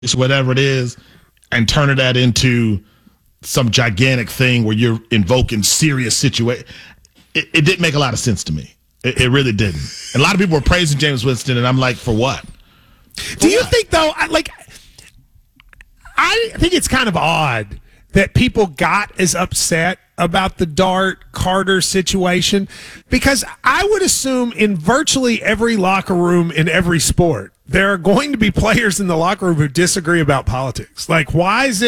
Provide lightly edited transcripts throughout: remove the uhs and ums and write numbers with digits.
whatever it is, and turning that into some gigantic thing where you're invoking serious situation. It didn't make a lot of sense to me. It really didn't. And a lot of people were praising Jameis Winston, and I'm like, for what? Do you think, though, I think it's kind of odd that people got as upset about the Dart Carter situation, because I would assume in virtually every locker room in every sport, there are going to be players in the locker room who disagree about politics. Like, why is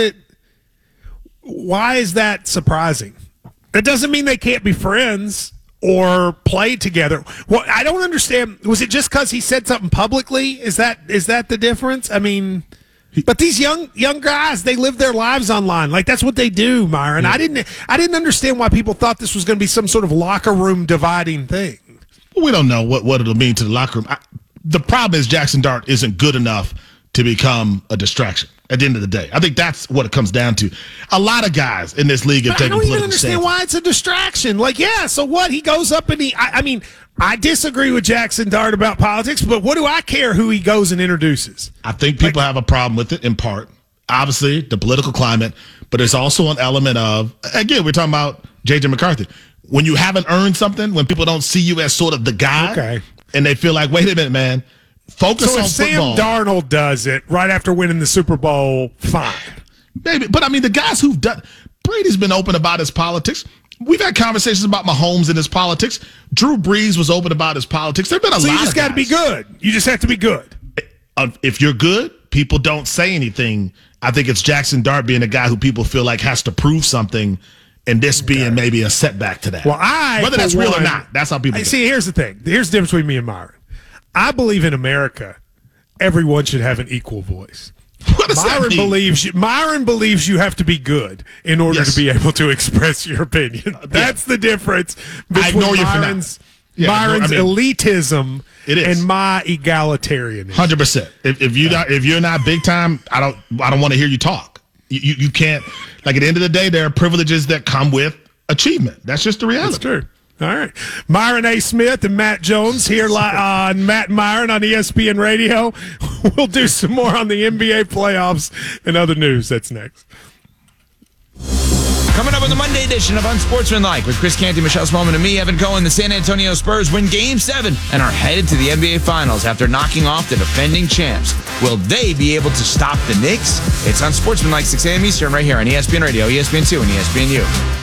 that surprising? That doesn't mean they can't be friends or play together. Well, I don't understand. Was it just because he said something publicly? Is that the difference? I mean, but these young guys, they live their lives online. Like, that's what they do, Myron. Yeah. I didn't understand why people thought this was going to be some sort of locker room dividing thing. We don't know what it'll mean to the locker room. The problem is Jackson Dart isn't good enough to become a distraction at the end of the day. I think that's what it comes down to. A lot of guys in this league have taken political stances. I don't even understand why it's a distraction. Like, yeah, so what? He goes up and I disagree with Jackson Dart about politics, but what do I care who he goes and introduces? I think people have a problem with it in part. Obviously, the political climate, but there's also an element of, again, we're talking about J.J. McCarthy. When you haven't earned something, when people don't see you as sort of the guy, and they feel like, wait a minute, man, focus on football. So if Sam Darnold does it right after winning the Super Bowl, fine. Maybe. But, I mean, the guys who've done – Brady's been open about his politics. We've had conversations about Mahomes and his politics. Drew Brees was open about his politics. There have been a lot of guys. So you just got to be good. You just have to be good. If you're good, people don't say anything. I think it's Jackson Dart being a guy who people feel like has to prove something, and this being maybe a setback to that. Well, whether that's real or not, that's how people see. Here's the thing. Here's the difference between me and Myron. I believe in America, everyone should have an equal voice. Myron believes you have to be good in order to be able to express your opinion. That's the difference between Myron's elitism and my egalitarianism. 100%. If you're not big time, I don't want to hear you talk. You can't. Like, at the end of the day, there are privileges that come with achievement. That's just the reality. That's true. All right. Myron A. Smith and Matt Jones here on Matt and Myron on ESPN Radio. We'll do some more on the NBA playoffs and other news. That's next. Coming up on the Monday edition of Unsportsmanlike with Chris Canty, Michelle Smallman, and me, Evan Cohen, the San Antonio Spurs win Game 7 and are headed to the NBA Finals after knocking off the defending champs. Will they be able to stop the Knicks? It's Unsportsmanlike, 6 a.m. Eastern, right here on ESPN Radio, ESPN2, and ESPNU.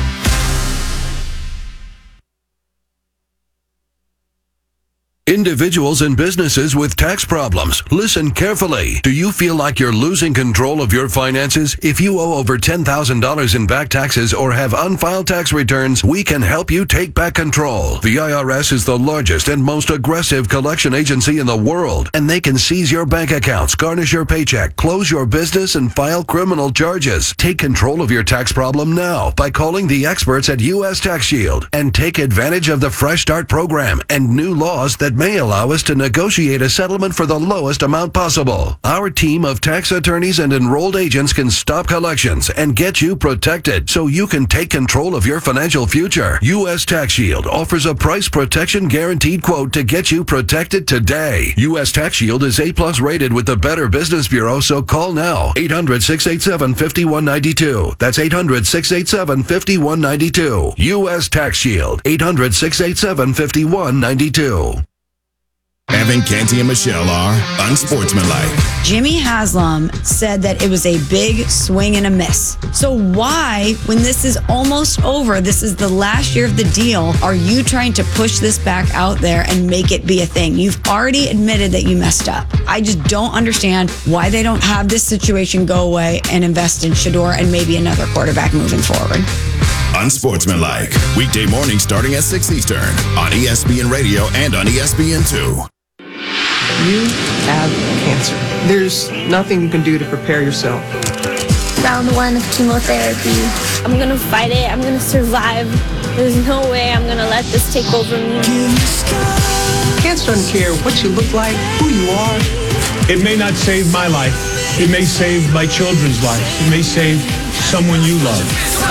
Individuals and businesses with tax problems, listen carefully. Do you feel like you're losing control of your finances? If you owe over $10,000 in back taxes or have unfiled tax returns, we can help you take back control. The IRS is the largest and most aggressive collection agency in the world, and they can seize your bank accounts, garnish your paycheck, close your business, and file criminal charges. Take control of your tax problem now by calling the experts at U.S. Tax Shield and take advantage of the Fresh Start program and new laws that may allow us to negotiate a settlement for the lowest amount possible. Our team of tax attorneys and enrolled agents can stop collections and get you protected so you can take control of your financial future. U.S. Tax Shield offers a price protection guaranteed quote to get you protected today. U.S. Tax Shield is A+ rated with the Better Business Bureau, so call now. 800-687-5192. That's 800-687-5192. U.S. Tax Shield. 800-687-5192. Evan, Canty, and Michelle are Unsportsmanlike. Jimmy Haslam said that it was a big swing and a miss. So why, when this is almost over, this is the last year of the deal, are you trying to push this back out there and make it be a thing? You've already admitted that you messed up. I just don't understand why they don't have this situation go away and invest in Shedeur and maybe another quarterback moving forward. Unsportsmanlike. Weekday morning starting at 6 Eastern on ESPN Radio and on ESPN2. You have cancer. There's nothing you can do to prepare yourself. Round 1 of chemotherapy. I'm going to fight it. I'm going to survive. There's no way I'm going to let this take over me. Cancer doesn't care what you look like, who you are. It may not save my life. It may save my children's lives. It may save someone you love.